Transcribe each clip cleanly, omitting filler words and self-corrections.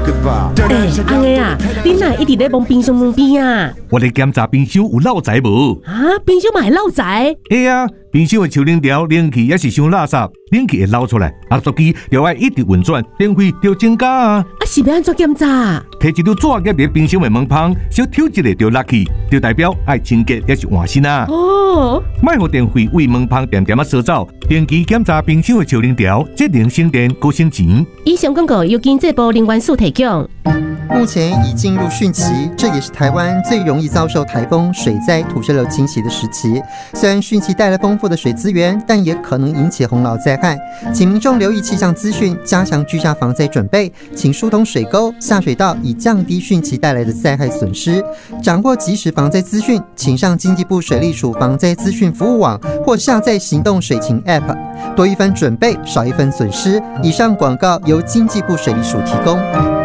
安个啊，你哪一直在帮冰箱门边啊？ 我咧检查冰箱有漏财无？ 啊，冰箱嘛会漏财？ 会啊，冰箱的抽冷条冷气也是伤垃圾，冷气会漏出来，压缩机就要一直运转，电费就增加啊。 啊，是要安怎检查？ 摕一张纸夹伫冰箱的门旁，小挑一个就落去，就代表爱清洁也是换新啊。 哦， 莫互电费为门旁点点啊烧走，定期检查冰箱的抽冷条，节能省电，高省钱。 以上广告由经济部能源署提供。 目前已进入汛期，这也是台湾最容易遭受台风、水灾、土石流侵袭的时期。虽然汛期带来丰富的水资源，但也可能引起洪涝灾害。请民众留意气象资讯，加强居家防灾准备，请疏通水沟、下水道，以降低汛期带来的灾害损失。掌握即时防灾资讯，请上经济部水利署防灾资讯服务网或下载行动水情 App。多一分准备，少一分损失。以上广告由经济部水利署提供。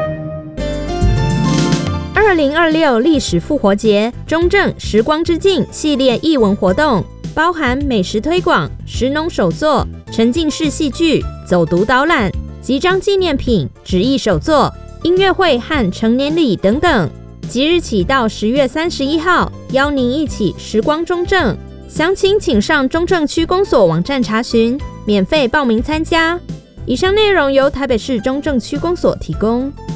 2026历史复活节中正时光之境系列艺文活动，包含美食推广、食农手作、沉浸式戏剧、走读导览、集章纪念品、纸艺手作、音乐会和成年礼等等。即日起到10月31号，邀您一起时光中正。详情请上中正区公所网站查询，免费报名参加。以上内容由台北市中正区公所提供。